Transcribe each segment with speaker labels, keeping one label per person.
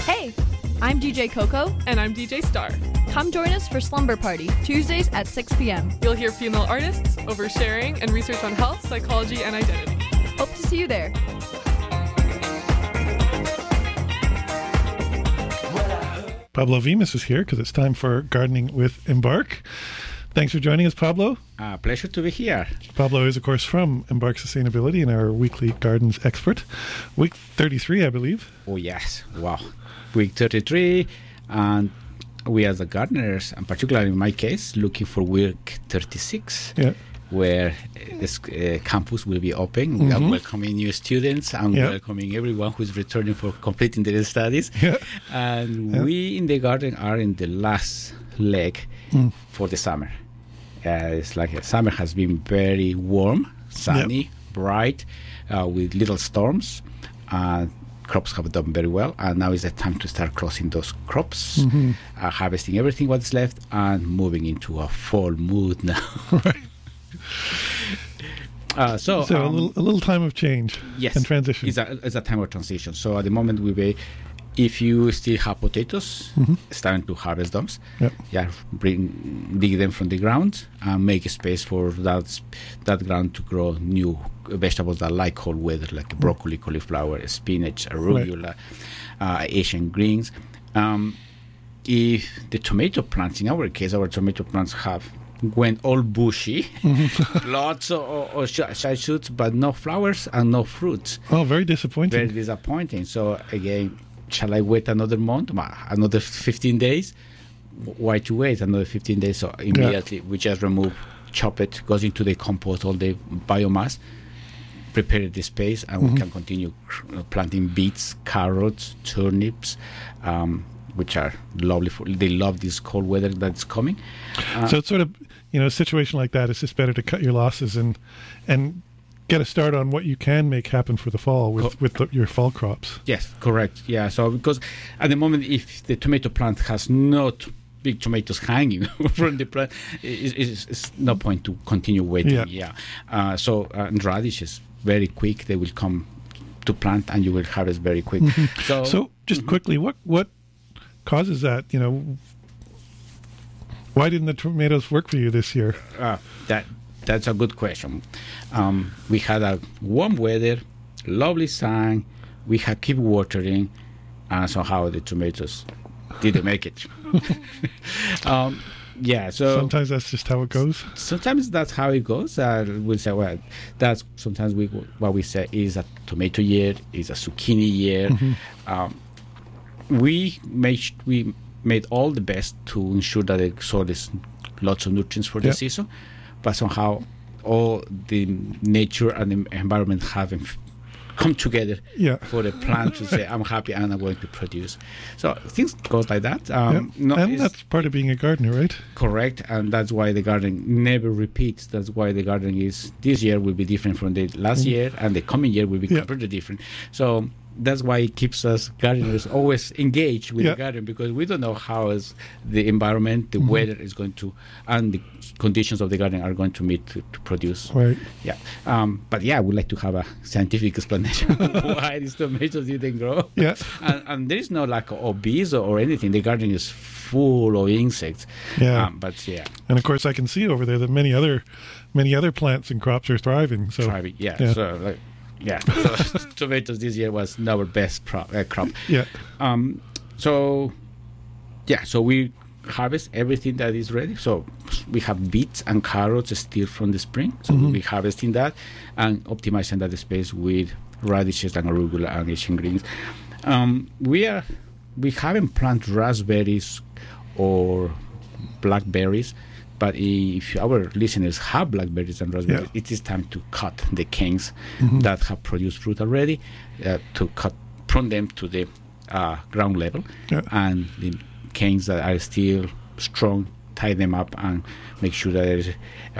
Speaker 1: Hey, I'm DJ Coco.
Speaker 2: And I'm DJ Star.
Speaker 1: Come join us for Slumber Party, Tuesdays at 6 p.m.
Speaker 2: You'll hear female artists, oversharing, and research on health, psychology, and identity.
Speaker 1: Hope to see you there.
Speaker 3: Pablo Vimas is here because it's time for Gardening with Embark. Thanks for joining us, Pablo.
Speaker 4: Pleasure to be here.
Speaker 3: Pablo is, of course, from Embark Sustainability and our weekly gardens expert. Week 33, I believe.
Speaker 4: Oh, yes. Wow. Week 33. And we as the gardeners, and particularly in my case, looking for week 36.
Speaker 3: Yeah.
Speaker 4: Where this campus will be open. We are welcoming new students and welcoming everyone who is returning for completing their studies.
Speaker 3: Yeah.
Speaker 4: And we in the garden are in the last leg for the summer. It's like summer has been very warm, sunny, bright, with little storms. Crops have done very well, and now is the time to start closing those crops, harvesting everything what's left, and moving into a fall mood now.
Speaker 3: Right.
Speaker 4: So
Speaker 3: a little time of change and transition.
Speaker 4: It's a time of transition. So at the moment if you still have potatoes, starting to harvest them. Dig them from the ground and make a space for that ground to grow new vegetables that like cold weather, like broccoli, cauliflower, spinach, arugula, Asian greens. If the tomato plants, in our case, our tomato plants went all bushy, lots of side shoots, but no flowers and no fruits.
Speaker 3: Oh, very disappointing.
Speaker 4: Very disappointing. So again, shall I wait another month, another 15 days? Why to wait another 15 days? So immediately we just chop it, goes into the compost, all the biomass, prepare the space, and we can continue planting beets, carrots, turnips, which are lovely. They love this cold weather that's coming.
Speaker 3: So it's sort of, a situation like that, it's just better to cut your losses and get a start on what you can make happen for the fall with your fall crops.
Speaker 4: Yes, correct. Yeah, so because at the moment, if the tomato plant has not big tomatoes hanging from the plant, it's no point to continue waiting. So radishes, very quick, they will come to plant and you will harvest very quick.
Speaker 3: So just quickly, what causes that? Why didn't the tomatoes work for you this year?
Speaker 4: That's a good question. We had a warm weather, lovely sun. We had keep watering, and somehow the tomatoes didn't make it. So
Speaker 3: sometimes that's just how it goes.
Speaker 4: Sometimes that's how it goes. We'll say, well, that's sometimes what we say is a tomato year, is a zucchini year. We made all the best to ensure that the soil is lots of nutrients for the season, but somehow all the nature and the environment haven't come together for the plant to say, I'm happy and I'm going to produce. So things goes like that.
Speaker 3: And that's part of being a gardener, right?
Speaker 4: Correct, and that's why the garden never repeats. That's why the garden is, this year will be different from the last year, and the coming year will be completely different. So that's why it keeps us gardeners always engaged with the garden, because we don't know how is the environment, the weather is going to, and the conditions of the garden are going to meet to produce.
Speaker 3: Right.
Speaker 4: Yeah. But we'd like to have a scientific explanation why these tomatoes didn't grow.
Speaker 3: Yeah.
Speaker 4: And there is no lack of bees or anything. The garden is full of insects.
Speaker 3: Yeah.
Speaker 4: And
Speaker 3: of course, I can see over there that many other plants and crops are thriving. So
Speaker 4: thriving. Yeah. So so tomatoes this year was our best crop.
Speaker 3: Yeah.
Speaker 4: So we harvest everything that is ready. So we have beets and carrots still from the spring. So we'll be harvesting that and optimizing that space with radishes and arugula and Asian greens. We haven't planted raspberries or blackberries. But if our listeners have blackberries and raspberries, it is time to cut the canes that have produced fruit already, to prune them to the ground level, and the canes that are still strong, tie them up and make sure that there is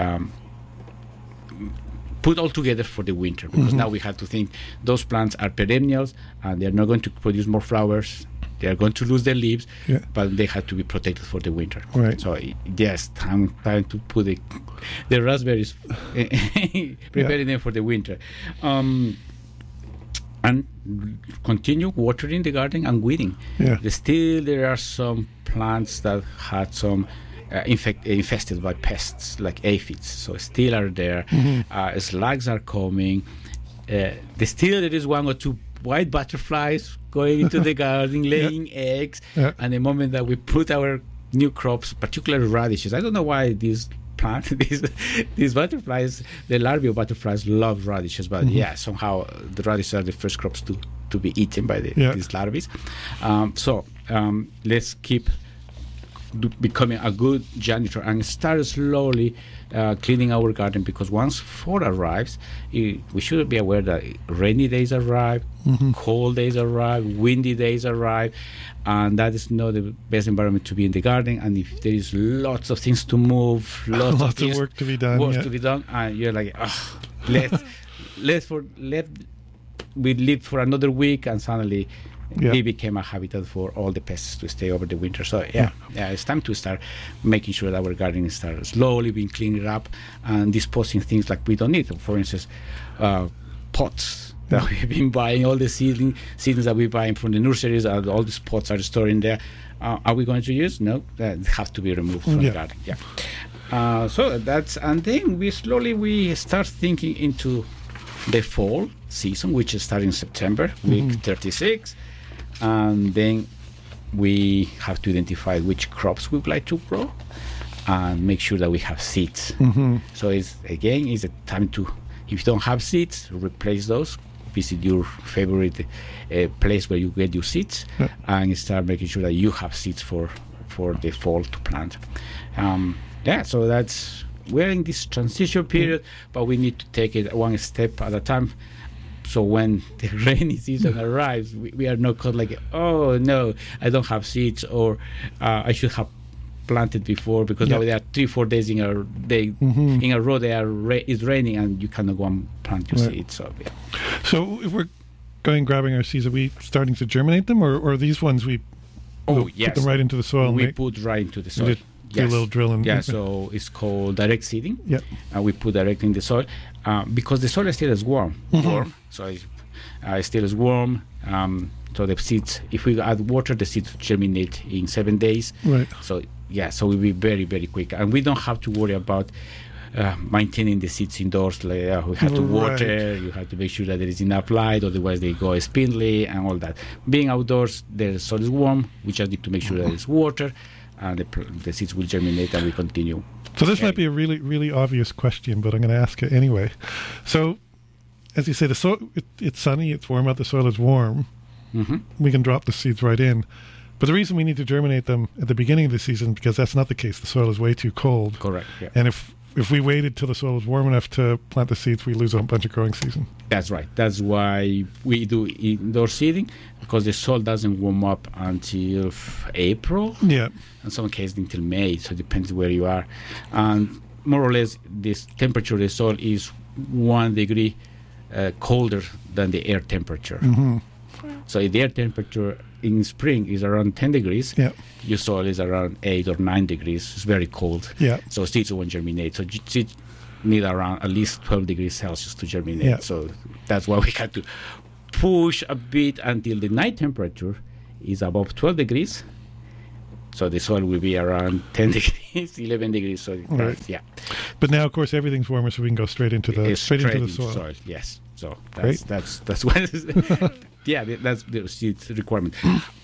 Speaker 4: put all together for the winter, because now we have to think those plants are perennials and they're not going to produce more flowers. They are going to lose their leaves, but they have to be protected for the winter.
Speaker 3: Right.
Speaker 4: So yes, time to put the raspberries, preparing them for the winter. and continue watering the garden and weeding.
Speaker 3: Yeah.
Speaker 4: Still, there are some plants that had some infested by pests like aphids, so still are there. Slugs are coming. There is one or two white butterflies going into the garden, laying eggs.
Speaker 3: Yeah.
Speaker 4: And the moment that we put our new crops, particularly radishes, I don't know why these butterflies, the larvae of butterflies, love radishes, but somehow the radishes are the first crops to be eaten by these larvae. Let's keep becoming a good janitor and start slowly cleaning our garden, because once fall arrives, we should be aware that rainy days arrive, cold days arrive, windy days arrive, and that is not the best environment to be in the garden. And if there is lots of things to move, lots of
Speaker 3: work to be done,
Speaker 4: and you're like, let we live for another week, and suddenly it became a habitat for all the pests to stay over the winter. So it's time to start making sure that our garden starts slowly being cleaned up and disposing things like we don't need. For instance, pots that we've been buying, all the seedlings that we're buying from the nurseries, all these pots are stored in there. Are we going to use? No, that have to be removed from the garden. So that's, and then we start thinking into the fall season, which is starting in September, week 36. And then we have to identify which crops we would like to grow and make sure that we have seeds. So it's a time to, if you don't have seeds, replace those. Visit your favorite place where you get your seeds and start making sure that you have seeds for the fall to plant. So we're in this transition period, but we need to take it one step at a time. So when the rainy season arrives, we are not caught like, oh no, I don't have seeds, or I should have planted before, because now there are 3-4 days in a row it's raining and you cannot go and plant your seeds.
Speaker 3: So if we're grabbing our seeds, are we starting to germinate them, or are these ones we put them right into the soil?
Speaker 4: We put right into the soil.
Speaker 3: Do a little drill and
Speaker 4: so it's called direct seeding.
Speaker 3: And
Speaker 4: we put directly in the soil because the soil still is warm. So it still is warm. So the seeds, if we add water, the seeds germinate in 7 days.
Speaker 3: Right.
Speaker 4: So we'll be very, very quick, and we don't have to worry about maintaining the seeds indoors. Like we have to water. You have to make sure that there is enough light, otherwise they go spindly and all that. Being outdoors, the soil is warm. We just need to make sure that there's water, and the seeds will germinate, and we continue.
Speaker 3: So this might be a really, really obvious question, but I'm going to ask it anyway. So, as you say, the soil, it's sunny, it's warm out, the soil is warm. We can drop the seeds right in. But the reason we need to germinate them at the beginning of the season, because that's not the case. The soil is way too cold.
Speaker 4: Correct. Yeah.
Speaker 3: And if we waited till the soil was warm enough to plant the seeds, we lose a bunch of growing season.
Speaker 4: That's right. That's why we do indoor seeding, because the soil doesn't warm up until April.
Speaker 3: Yeah.
Speaker 4: In some cases until May, so it depends where you are. And more or less, this temperature of the soil is 1 degree colder than the air temperature. So if the air temperature in spring is around 10 degrees, your soil is around 8 or 9 degrees. It's very cold. So seeds won't germinate. So seeds need around at least 12 degrees Celsius to germinate. So that's why we have to push a bit until the night temperature is above 12 degrees. So the soil will be around 10 degrees, 11 degrees. So
Speaker 3: But now, of course, everything's warmer, so we can go straight into the soil.
Speaker 4: Yes. So that's what that's the seed requirement.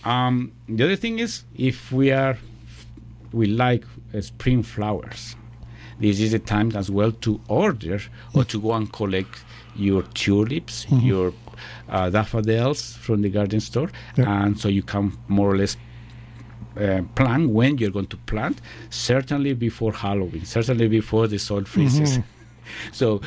Speaker 4: The other thing is, if we like spring flowers, this is the time as well to order or to go and collect your tulips, your daffodils from the garden store, and so you can more or less plan when you're going to plant, certainly before Halloween, certainly before the soil freezes. So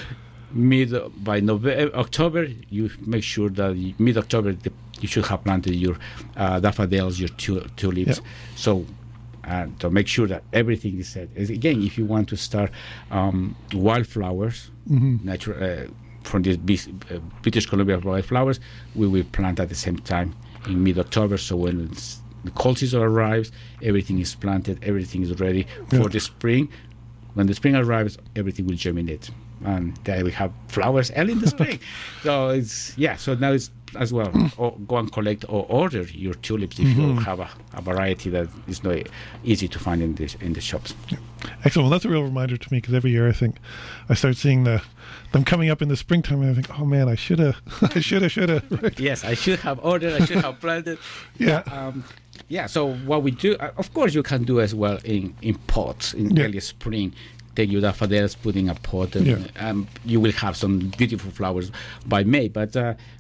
Speaker 4: October, you make sure that mid-October you should have planted your daffodils, your tulips. So to make sure that everything is set. Again, if you want to start wildflowers, natural from this British Columbia wildflowers, we will plant at the same time in mid-October. So when the cold season arrives, everything is planted, everything is ready for the spring. When the spring arrives, everything will germinate, and then we have flowers early in the spring. So so now it's as well, or go and collect or order your tulips if you have a variety that is not easy to find in the shops.
Speaker 3: Yeah. Excellent. Well, that's a real reminder to me, because every year I think I start seeing them coming up in the springtime, and I think, oh man, I should have. Right?
Speaker 4: Yes, I should have ordered. I should have planted.
Speaker 3: Yeah.
Speaker 4: Yeah. So what we do, of course, you can do as well in pots in early spring. Take your daffodils, put in a pot, and you will have some beautiful flowers by May. But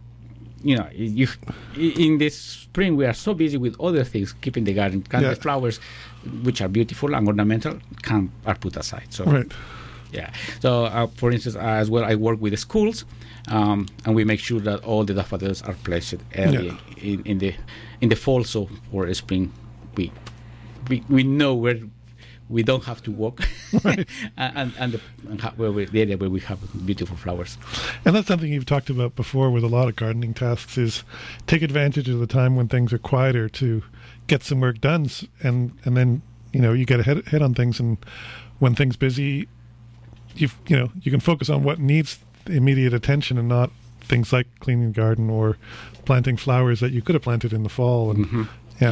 Speaker 4: in this spring we are so busy with other things, keeping the garden. The flowers, which are beautiful and ornamental, are put aside. So,
Speaker 3: right.
Speaker 4: Yeah. So, for instance, as well, I work with the schools, and we make sure that all the daffodils are placed early in the fall. So for spring, we know where we don't have to walk,
Speaker 3: right.
Speaker 4: and the area where we have beautiful flowers.
Speaker 3: And that's something you've talked about before with a lot of gardening tasks, is take advantage of the time when things are quieter to get some work done, and then you get ahead on things, and when things busy, you can focus on what needs immediate attention and not things like cleaning the garden or planting flowers that you could have planted in the fall. And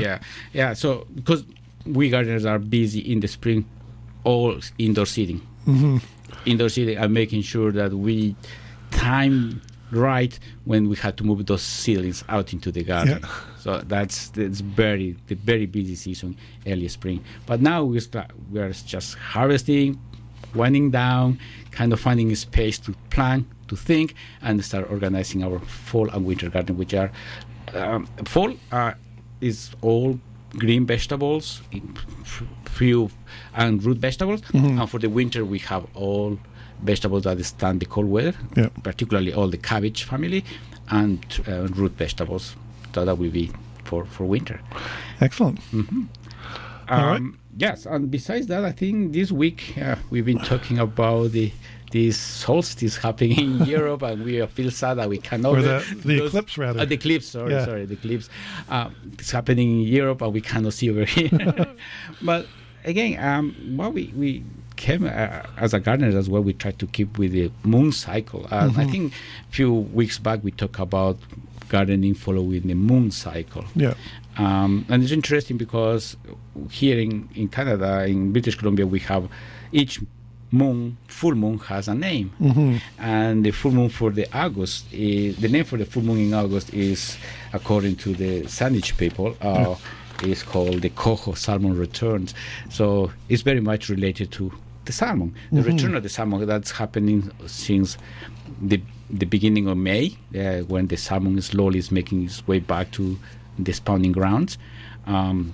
Speaker 3: So because we gardeners are busy in the spring, all indoor seeding. Indoor seeding and making sure that we time right when we had to move those seedlings out into the garden. Yeah. So that's the very busy season, early spring. But now we are just harvesting, winding down, kind of finding a space to plan, to think, and start organizing our fall and winter garden, which are fall is all green vegetables, few and root vegetables, and for the winter we have all vegetables that stand the cold weather, particularly all the cabbage family and root vegetables. So that will be for winter. Excellent. All right.
Speaker 4: Yes, and besides that, I think this week we've been talking about this solstice happening in Europe, and we feel sad that we cannot.
Speaker 3: Or the eclipse, rather.
Speaker 4: The eclipse, sorry, the eclipse. It's happening in Europe, and we cannot see over here. But again, what we came as a gardener as well, we tried to keep with the moon cycle. I think a few weeks back we talked about gardening following the moon cycle.
Speaker 3: Yeah.
Speaker 4: And it's interesting because here in Canada, in British Columbia, we have each full moon has a name, and the full moon for the name for the full moon in August is, according to the Sandwich people, is called the Coho Salmon Returns. So it's very much related to the salmon, the return of the salmon that's happening since the beginning of May, when the salmon slowly is making its way back to the spawning grounds, and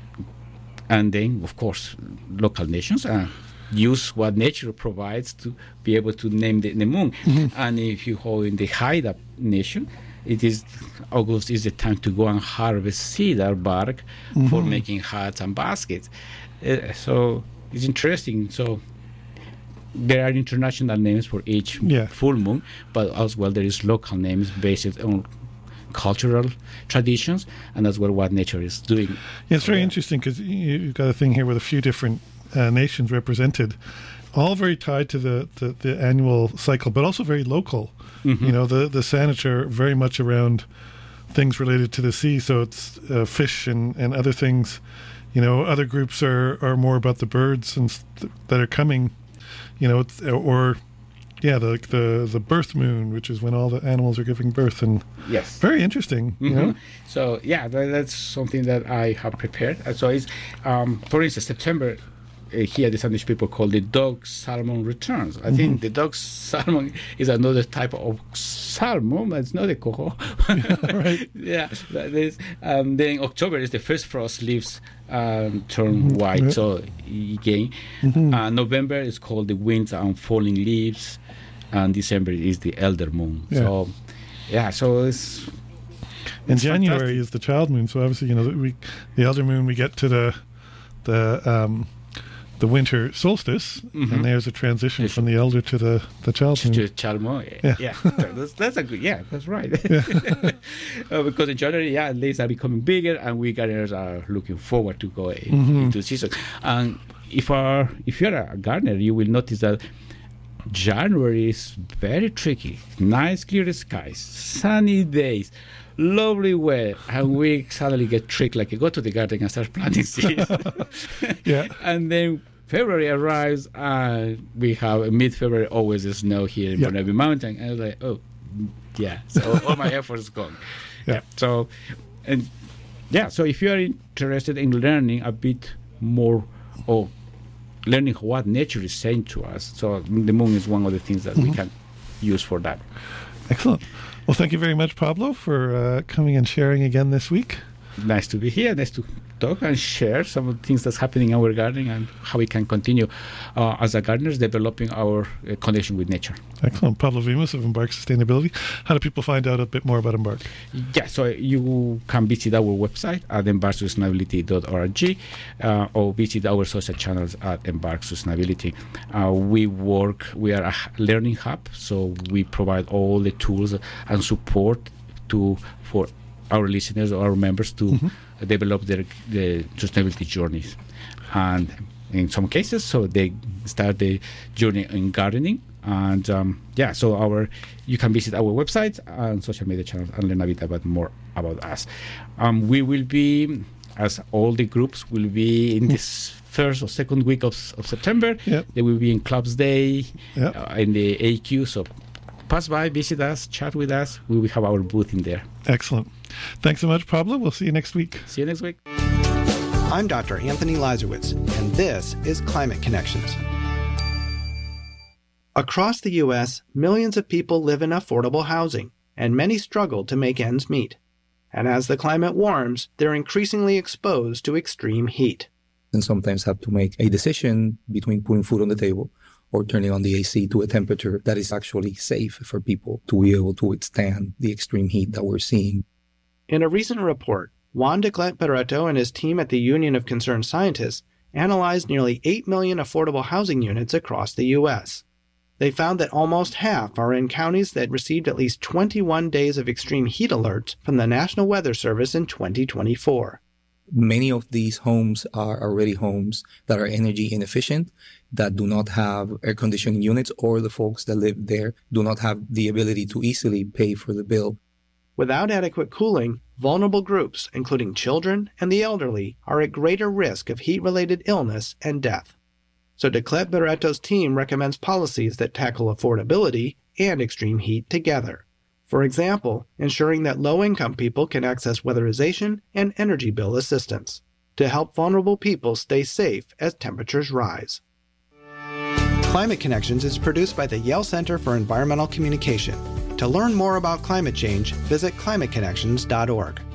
Speaker 4: then of course local nations use what nature provides to be able to name the moon. And if you go in the Haida nation, August is the time to go and harvest cedar bark for making hats and baskets. So it's interesting. So there are international names for each full moon, but as well there is local names based on cultural traditions and as well what nature is doing.
Speaker 3: Yeah, it's very interesting because you've got a thing here with a few different nations represented, all very tied to the annual cycle, but also very local. The Saanich are very much around things related to the sea, so it's fish and other things. Other groups are more about the birds that are coming. The birth moon, which is when all the animals are giving birth, and very interesting.
Speaker 4: So that's something that I have prepared. So it's for instance, September. Here the Sandwich people call the dog salmon returns. I think the dog salmon is another type of salmon, but it's not a coho.
Speaker 3: Right.
Speaker 4: Then October is the first frost leaves turn white. So again, November is called the winds and falling leaves, and December is the elder moon. So it's.
Speaker 3: And January is the child moon. So obviously, the elder moon we get to the winter solstice, and there's a transition from the elder to the child moon.
Speaker 4: To child moon, that's a good. Yeah, that's right. Because in January, leaves are becoming bigger, and we gardeners are looking forward to go into the season. And if you're a gardener, you will notice that January is very tricky. Nice clear skies, sunny days, lovely weather, and we suddenly get tricked, like you go to the garden and start planting seeds.
Speaker 3: Yeah.
Speaker 4: And then February arrives, and we have mid-February always the snow here in Burnaby Mountain. And I was like, oh, yeah. So all my effort is gone.
Speaker 3: Yeah.
Speaker 4: So, so if you are interested in learning a bit more or learning what nature is saying to us, so the moon is one of the things that we can use for that.
Speaker 3: Excellent. Well, thank you very much, Pablo, for coming and sharing again this week.
Speaker 4: Nice to be here. Nice to talk and share some of the things that's happening in our garden and how we can continue as a gardeners developing our connection with nature.
Speaker 3: Excellent. Pablo Vimas of Embark Sustainability. How do people find out a bit more about Embark?
Speaker 4: Yeah, so you can visit our website at embarksustainability.org or visit our social channels at Embark Sustainability. We are a learning hub, so we provide all the tools and support for our listeners or our members to develop their sustainability journeys. And in some cases, so they start the journey in gardening. And so you can visit our website and social media channels and learn a bit more about us. We will be, as all the groups will be in this first or second week of September.
Speaker 3: Yep.
Speaker 4: They will be in Clubs Day,
Speaker 3: Yep.
Speaker 4: in the AQ. So pass by, visit us, chat with us. We will have our booth in there.
Speaker 3: Excellent. Thanks so much, Pablo. We'll see you next week.
Speaker 4: See you next week.
Speaker 5: I'm Dr. Anthony Lazarowitz, and this is Climate Connections. Across the U.S., millions of people live in affordable housing, and many struggle to make ends meet. And as the climate warms, they're increasingly exposed to extreme heat.
Speaker 6: And sometimes have to make a decision between putting food on the table or turning on the AC to a temperature that is actually safe for people to be able to withstand the extreme heat that we're seeing.
Speaker 5: In a recent report, Juan de Clet Barreto and his team at the Union of Concerned Scientists analyzed nearly 8 million affordable housing units across the U.S. They found that almost half are in counties that received at least 21 days of extreme heat alerts from the National Weather Service in 2024.
Speaker 6: Many of these homes are already homes that are energy inefficient, that do not have air conditioning units, or the folks that live there do not have the ability to easily pay for the bill.
Speaker 5: Without adequate cooling, vulnerable groups, including children and the elderly, are at greater risk of heat-related illness and death. So de Clet Barreto's team recommends policies that tackle affordability and extreme heat together. For example, ensuring that low-income people can access weatherization and energy bill assistance to help vulnerable people stay safe as temperatures rise. Climate Connections is produced by the Yale Center for Environmental Communication. To learn more about climate change, visit climateconnections.org.